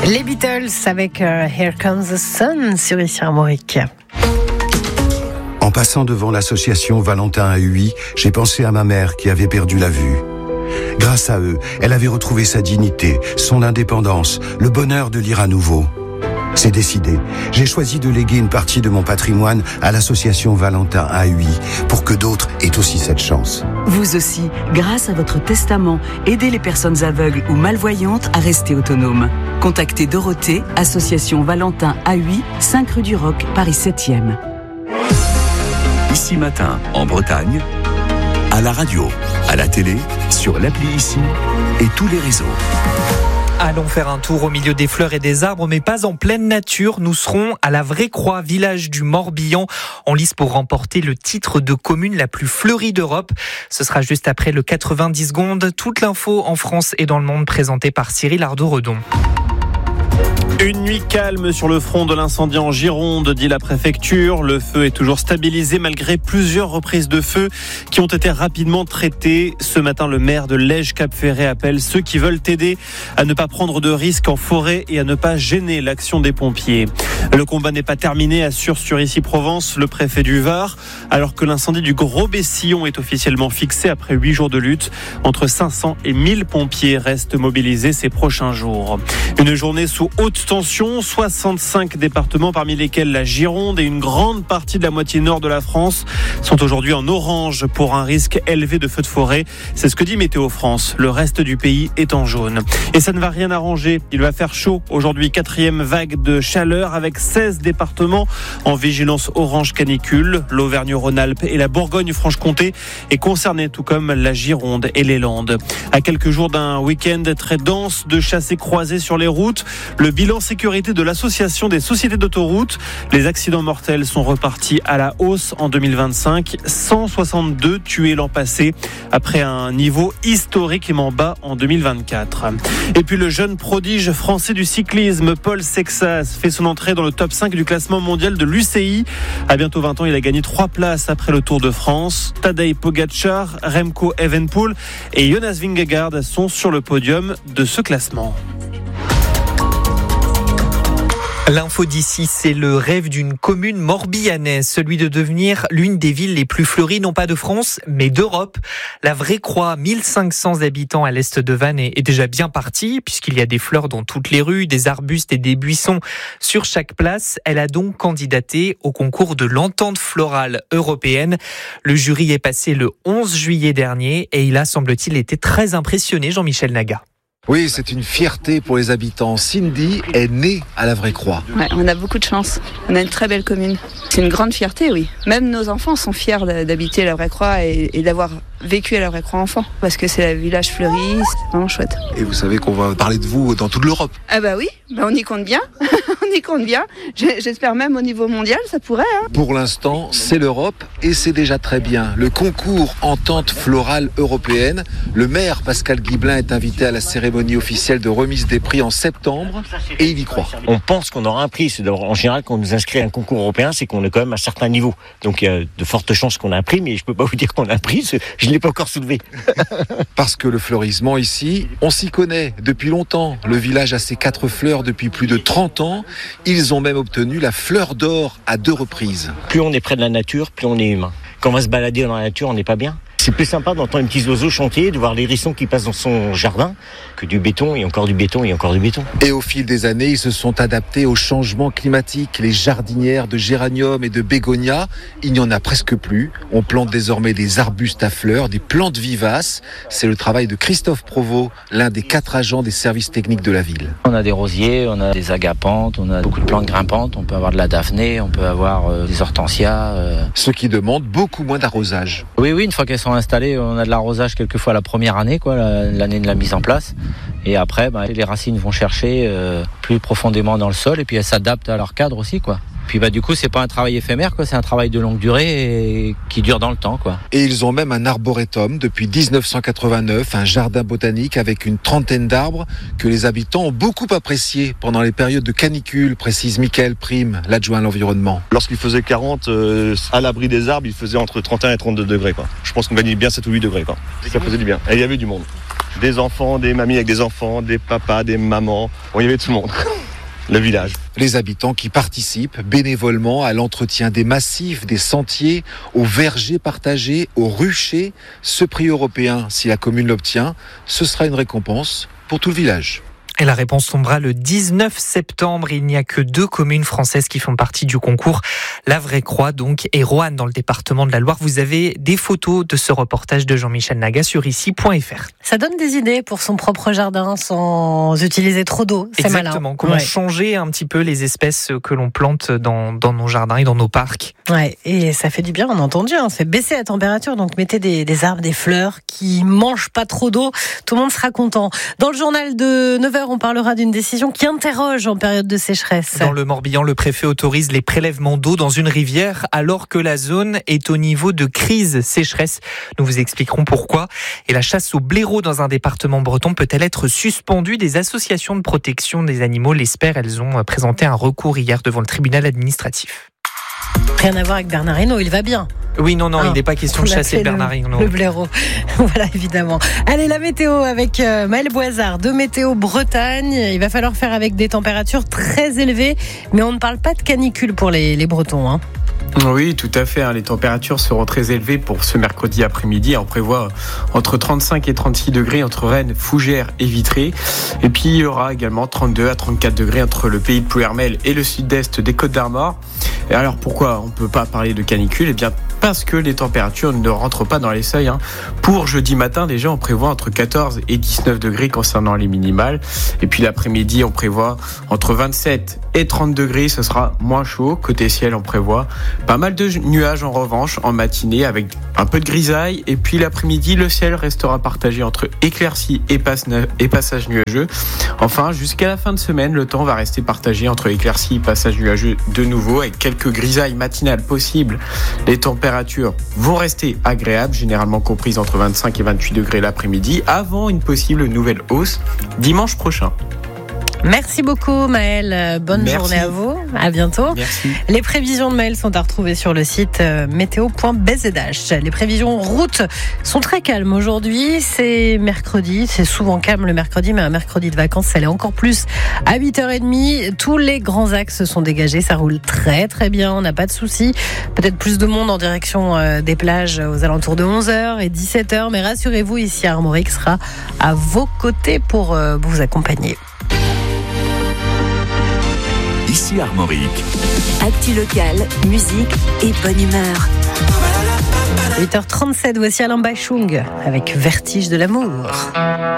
Les Beatles avec Here Comes the Sun sur ici Armorique. En passant devant l'association Valentin à Huy, j'ai pensé à ma mère qui avait perdu la vue. Grâce à eux, elle avait retrouvé sa dignité, son indépendance, le bonheur de lire à nouveau. C'est décidé. J'ai choisi de léguer une partie de mon patrimoine à l'association Valentin à Huy pour que d'autres aient aussi cette chance. Vous aussi, grâce à votre testament, aidez les personnes aveugles ou malvoyantes à rester autonomes. Contactez Dorothée, association Valentin à Huy, 5 rue du Roc, Paris 7e. Ici Matin, en Bretagne, à la radio, à la télé, sur l'appli Ici et tous les réseaux. Allons faire un tour au milieu des fleurs et des arbres, mais pas en pleine nature. Nous serons à la Vraie Croix, village du Morbihan, en lice pour remporter le titre de commune la plus fleurie d'Europe. Ce sera juste après le 90 secondes. Toute l'info en France et dans le monde présentée par Cyril Ardo-Redon. Une nuit calme sur le front de l'incendie en Gironde, dit la préfecture. Le feu est toujours stabilisé malgré plusieurs reprises de feu qui ont été rapidement traitées. Ce matin, le maire de Lège-Cap-Ferret appelle ceux qui veulent aider à ne pas prendre de risques en forêt et à ne pas gêner l'action des pompiers. Le combat n'est pas terminé, assure sur ici Provence le préfet du Var, alors que l'incendie du Gros Bessillon est officiellement fixé après 8 jours de lutte. Entre 500 et 1000 pompiers restent mobilisés ces prochains jours. Une journée sous haute tension, 65 départements parmi lesquels la Gironde et une grande partie de la moitié nord de la France sont aujourd'hui en orange pour un risque élevé de feux de forêt. C'est ce que dit Météo France. Le reste du pays est en jaune. Et ça ne va rien arranger. Il va faire chaud aujourd'hui, 4e vague de chaleur avec 16 départements en vigilance orange canicule. L'Auvergne-Rhône-Alpes et la Bourgogne-Franche-Comté est concernée, tout comme la Gironde et les Landes. À quelques jours d'un week-end très dense de chassés croisés sur les routes, le bilan sécurité de l'Association des sociétés d'autoroutes. Les accidents mortels sont repartis à la hausse en 2025. 162 tués l'an passé, après un niveau historiquement bas en 2024. Et puis le jeune prodige français du cyclisme, Paul Sexas, fait son entrée dans le top 5 du classement mondial de l'UCI. À bientôt 20 ans, il a gagné 3 places après le Tour de France. Tadej Pogačar, Remco Evenepoel et Jonas Vingegaard sont sur le podium de ce classement. L'info d'ici, c'est le rêve d'une commune morbihanaise, celui de devenir l'une des villes les plus fleuries, non pas de France, mais d'Europe. La Vraie Croix, 1500 habitants à l'est de Vannes, est déjà bien partie, puisqu'il y a des fleurs dans toutes les rues, des arbustes et des buissons sur chaque place. Elle a donc candidaté au concours de l'entente florale européenne. Le jury est passé le 11 juillet dernier et il a, semble-t-il, été très impressionné, Jean-Michel Naga. Oui, c'est une fierté pour les habitants. Cindy est née à la Vraie Croix. Ouais, on a beaucoup de chance. On a une très belle commune. C'est une grande fierté, oui. Même nos enfants sont fiers d'habiter à la Vraie Croix et d'avoir vécu à la Vraie Croix enfant. Parce que c'est un village fleuri, c'est vraiment chouette. Et vous savez qu'on va parler de vous dans toute l'Europe. Ah bah oui, on y compte bien. On y compte bien. J'espère même au niveau mondial, ça pourrait. Pour l'instant, c'est l'Europe et c'est déjà très bien. Le concours Entente Florale Européenne. Le maire Pascal Guiblin est invité à la cérémonie officielle de remise des prix en septembre et il y croit. On pense qu'on aura un prix. C'est en général, quand on nous inscrit à un concours européen, c'est qu'on est quand même à un certain niveau. Donc il y a de fortes chances qu'on a un prix, mais je ne peux pas vous dire qu'on a un prix. Je ne l'ai pas encore soulevé. Parce que le fleurissement ici, on s'y connaît depuis longtemps. Le village a ses 4 fleurs depuis plus de 30 ans. Ils ont même obtenu la fleur d'or à 2 reprises. Plus on est près de la nature, plus on est humain. Quand on va se balader dans la nature, on n'est pas bien. C'est plus sympa d'entendre les petits oiseaux chanter, de voir les hérissons qui passent dans son jardin, que du béton et encore du béton et encore du béton. Et au fil des années, ils se sont adaptés au changement climatique. Les jardinières de géranium et de bégonia, il n'y en a presque plus. On plante désormais des arbustes à fleurs, des plantes vivaces. C'est le travail de Christophe Provost, l'un des 4 agents des services techniques de la ville. On a des rosiers, on a des agapantes, on a beaucoup de plantes grimpantes. On peut avoir de la daphné, on peut avoir des hortensias. Ce qui demande beaucoup moins d'arrosage. Oui, une fois qu'elles sont installées, on a de l'arrosage quelquefois la première année, l'année de la mise en place. Et après, les racines vont chercher plus profondément dans le sol et puis elles s'adaptent à leur cadre aussi, Puis du coup, c'est pas un travail éphémère, c'est un travail de longue durée et qui dure dans le temps, Et ils ont même un arboretum depuis 1989, un jardin botanique avec une trentaine d'arbres que les habitants ont beaucoup apprécié pendant les périodes de canicule, précise Michael Prime, l'adjoint à l'environnement. Lorsqu'il faisait 40, à l'abri des arbres, il faisait entre 31 et 32 degrés, Je pense qu'on gagnait bien 7 ou 8 degrés, Ça faisait du bien. Et il y avait du monde. Des enfants, des mamies avec des enfants, des papas, des mamans. Bon, il y avait tout le monde. Le village. Les habitants qui participent bénévolement à l'entretien des massifs, des sentiers, aux vergers partagés, aux ruchers. Ce prix européen, si la commune l'obtient, ce sera une récompense pour tout le village. Et la réponse tombera le 19 septembre. Il n'y a que 2 communes françaises qui font partie du concours. La Vraie Croix, donc, et Roanne, dans le département de la Loire. Vous avez des photos de ce reportage de Jean-Michel Naga sur ici.fr. Ça donne des idées pour son propre jardin sans utiliser trop d'eau. C'est Exactement. malin. Comment changer un petit peu les espèces que l'on plante dans nos jardins et dans nos parcs. Ouais, et ça fait du bien, on a entendu. Ça fait baisser la température. Donc, mettez des arbres, des fleurs qui mangent pas trop d'eau. Tout le monde sera content. Dans le journal de 9h, on parlera d'une décision qui interroge en période de sécheresse. Dans le Morbihan, le préfet autorise les prélèvements d'eau dans une rivière alors que la zone est au niveau de crise sécheresse. Nous vous expliquerons pourquoi. Et la chasse au blaireau dans un département breton peut-elle être suspendue ? Des associations de protection des animaux l'espèrent. Elles ont présenté un recours hier devant le tribunal administratif. Rien à voir avec Bernard Hinault, il va bien. Oui, non, il n'est pas question de chasser Bernard Hinault. Le blaireau, voilà, évidemment. Allez, la météo avec Maël Boisard de Météo Bretagne. Il va falloir faire avec des températures très élevées, mais on ne parle pas de canicule pour les Bretons. Oui, tout à fait. Les températures seront très élevées pour ce mercredi après-midi. On prévoit entre 35 et 36 degrés entre Rennes, Fougères et Vitré. Et puis, il y aura également 32 à 34 degrés entre le pays de Plouermel et le sud-est des Côtes-d'Armor. Et alors, pourquoi on ne peut pas parler de canicule ? Eh bien, parce que les températures ne rentrent pas dans les seuils. Pour jeudi matin, déjà, on prévoit entre 14 et 19 degrés concernant les minimales. Et puis, l'après-midi, on prévoit entre 27 et 30 degrés. Ce sera moins chaud. Côté ciel, on prévoit pas mal de nuages en revanche en matinée avec un peu de grisaille. Et puis l'après-midi, le ciel restera partagé entre éclaircies et passages nuageux. Enfin, jusqu'à la fin de semaine, le temps va rester partagé entre éclaircies et passages nuageux de nouveau avec quelques grisailles matinales possibles. Les températures vont rester agréables, généralement comprises entre 25 et 28 degrés l'après-midi, avant une possible nouvelle hausse dimanche prochain. Merci beaucoup Maël, bonne journée à vous, à bientôt. Merci. Les prévisions de Maël sont à retrouver sur le site météo.bzh. Les prévisions route sont très calmes aujourd'hui, c'est mercredi, c'est souvent calme le mercredi, mais un mercredi de vacances ça l'est encore plus à 8h30. Tous les grands axes sont dégagés, ça roule très très bien, on n'a pas de soucis. Peut-être plus de monde en direction des plages aux alentours de 11h et 17h, mais rassurez-vous, ici Armorique sera à vos côtés pour vous accompagner. Ici Armorique. Actu locale, musique et bonne humeur. 8h37, voici Alain Bachung avec Vertige de l'amour.